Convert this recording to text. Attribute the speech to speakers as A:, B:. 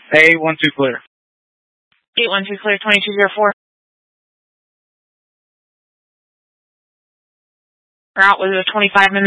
A: A12 clear.
B: 812 clear, 2204. Route was a 25-minute